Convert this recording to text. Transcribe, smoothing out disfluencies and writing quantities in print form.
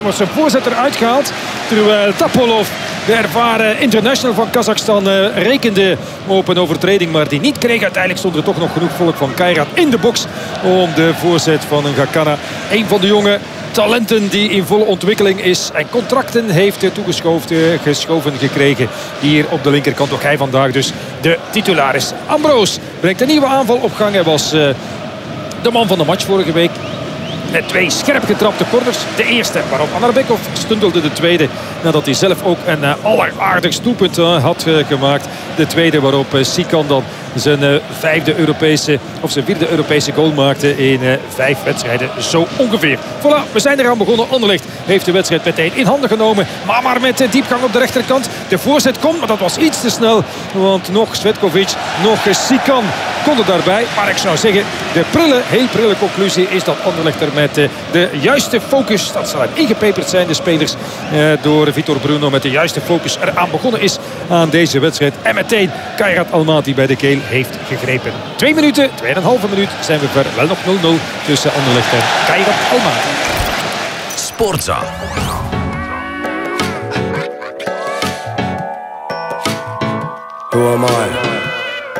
Was zijn voorzet eruit gehaald, terwijl Tapolov, de ervaren international van Kazachstan, rekende op een overtreding, maar die niet kreeg. Uiteindelijk stond er toch nog genoeg volk van Kairat in de box om de voorzet van een Gakana, een van de jonge talenten die in volle ontwikkeling is en contracten heeft geschoven gekregen. Hier op de linkerkant ook hij vandaag dus de titularis. Ambroos brengt een nieuwe aanval op gang. Hij was de man van de match vorige week. Met 2 scherp getrapte corners. De eerste waarop Anarbekov stundelde. De tweede nadat hij zelf ook een alleraardigst doelpunt had gemaakt. De tweede waarop Sikan dan zijn vierde Europese goal maakte in 5 wedstrijden. Zo ongeveer. Voilà, we zijn eraan begonnen. Anderlecht heeft de wedstrijd meteen in handen genomen. Maar met diepgang op de rechterkant. De voorzet komt, maar dat was iets te snel. Want nog Svetkovic, nog Sikan konden daarbij. Maar ik zou zeggen, de heel prille conclusie is dat Anderlecht er met de juiste focus, dat zal het ingepeperd zijn, de spelers door Vitor Bruno, met de juiste focus eraan begonnen is aan deze wedstrijd. En meteen Kairat Almaty bij de keel heeft gegrepen. 2 minuten, 2,5 minuut zijn we ver. Wel nog 0-0 tussen Anderlecht en Kairat Almaty. Sportza. Who am I?